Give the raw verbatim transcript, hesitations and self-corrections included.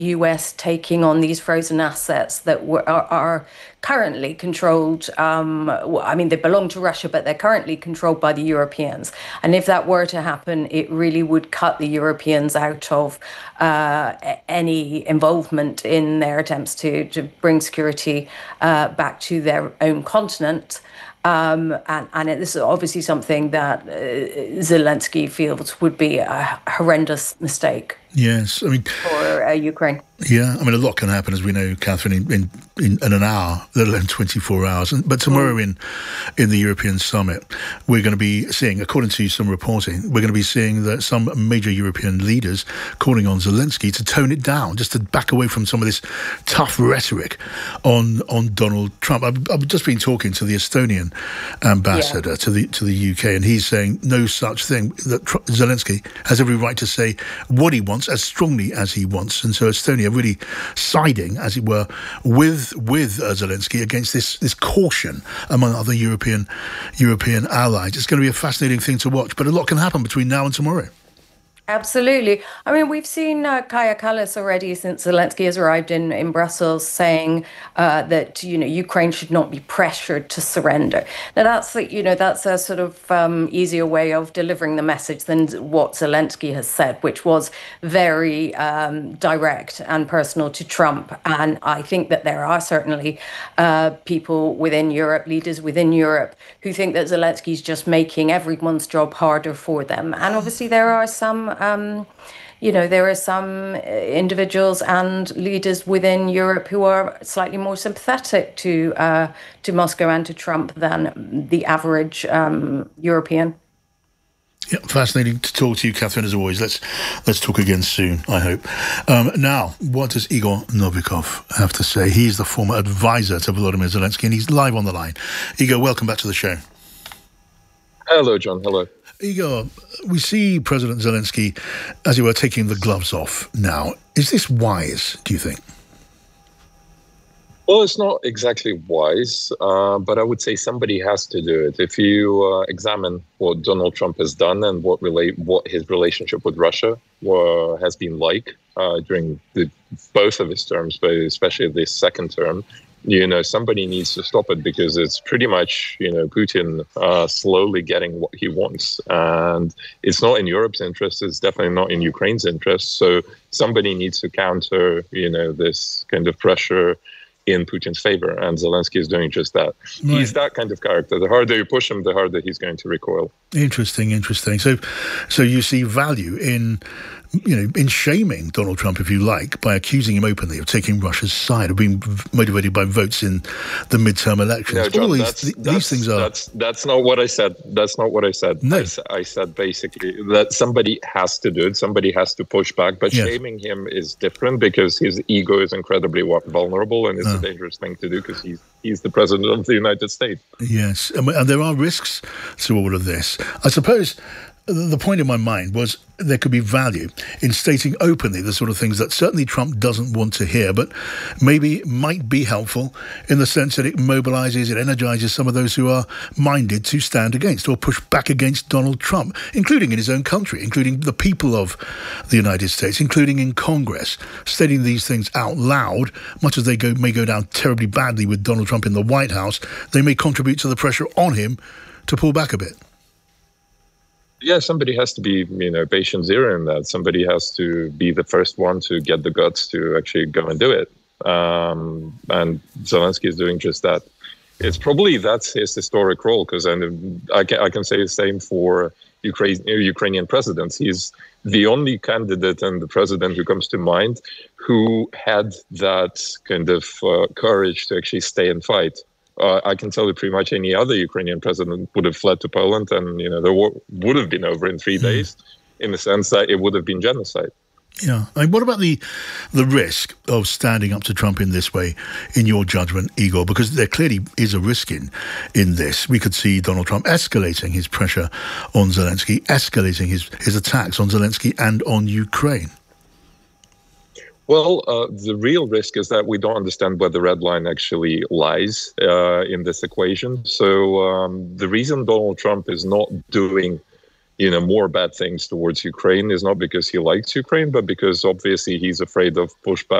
U S taking on these frozen assets that were, are, are currently controlled. Um, I mean, they belong to Russia, but they're currently controlled by the Europeans. And if that were to happen, it really would cut the Europeans out of uh, any involvement in their attempts to, to bring security uh, back to their own continent. Um, and, and it, this is obviously something that uh, Zelensky feels would be a horrendous mistake. Yes, I mean, for uh, Ukraine. Yeah, I mean, a lot can happen, as we know, Catherine, in, in, in, in an hour, let alone twenty-four hours. But tomorrow mm. in in the European summit, we're going to be seeing, according to some reporting, we're going to be seeing that some major European leaders calling on Zelensky to tone it down, just to back away from some of this tough rhetoric on on Donald Trump. I've, I've just been talking to the Estonian ambassador yeah. to the to the U K, and he's saying no such thing, that Tr- Zelensky has every right to say what he wants as strongly as he wants. And so Estonia really siding, as it were, with with uh, Zelensky against this this caution among other European European allies. It's going to be a fascinating thing to watch, but a lot can happen between now and tomorrow. Absolutely. I mean, we've seen uh, Kaja Kallas already since Zelensky has arrived in, in Brussels saying uh, that, you know, Ukraine should not be pressured to surrender. Now, that's, you know, that's a sort of um, easier way of delivering the message than what Zelensky has said, which was very um, direct and personal to Trump. And I think that there are certainly uh, people within Europe, leaders within Europe, who think that Zelensky's just making everyone's job harder for them. And obviously there are some Um, you know, there are some individuals and leaders within Europe who are slightly more sympathetic to uh, to Moscow and to Trump than the average um, European. Yeah, fascinating to talk to you, Catherine, as always. Let's let's talk again soon, I hope. Um, now, what does Igor Novikov have to say? He's the former advisor to Volodymyr Zelensky, and he's live on the line. Igor, welcome back to the show. Hello, John. Hello. Igor, we see President Zelensky, as it were, taking the gloves off now. Is this wise, do you think? Well, it's not exactly wise, uh, but I would say somebody has to do it. If you uh, examine what Donald Trump has done and what relate what his relationship with Russia uh, has been like uh, during the, both of his terms, but especially this second term, you know, somebody needs to stop it, because it's pretty much, you know, Putin uh, slowly getting what he wants. And it's not in Europe's interest. It's definitely not in Ukraine's interest. So somebody needs to counter, you know, this kind of pressure in Putin's favor. And Zelensky is doing just that. Right. He's that kind of character. The harder you push him, the harder he's going to recoil. Interesting, interesting. So, so you see value in, you know, in shaming Donald Trump, if you like, by accusing him openly of taking Russia's side, of being motivated by votes in the midterm elections. No, John, All these, that's, th- that's, these things are... That's, that's not what I said. That's not what I said. No. I, I said basically that somebody has to do it. Somebody has to push back. But yes. Shaming him is different, because his ego is incredibly vulnerable, and it's oh. a dangerous thing to do, because he's, he's the president of the United States. Yes, and, and there are risks to all of this. I suppose the point in my mind was there could be value in stating openly the sort of things that certainly Trump doesn't want to hear, but maybe might be helpful in the sense that it mobilizes, it energizes some of those who are minded to stand against or push back against Donald Trump, including in his own country, including the people of the United States, including in Congress. Stating these things out loud, much as they go, may go down terribly badly with Donald Trump in the White House, they may contribute to the pressure on him to pull back a bit. Yeah, somebody has to be, you know, patient zero in that. Somebody has to be the first one to get the guts to actually go and do it. Um, and Zelensky is doing just that. It's probably that's his historic role, because I, I, can, I can say the same for Ukraine, Ukrainian presidents. He's the only candidate and the president who comes to mind who had that kind of uh, courage to actually stay and fight. Uh, I can tell you pretty much any other Ukrainian president would have fled to Poland, and, you know, the war would have been over in three mm. days, in the sense that it would have been genocide. Yeah. I mean, what about the the risk of standing up to Trump in this way, in your judgment, Igor? Because there clearly is a risk in, in this. We could see Donald Trump escalating his pressure on Zelensky, escalating his, his attacks on Zelensky and on Ukraine. Well, uh, the real risk is that we don't understand where the red line actually lies uh, in this equation. So um, the reason Donald Trump is not doing, you know, more bad things towards Ukraine is not because he likes Ukraine, but because obviously he's afraid of pushback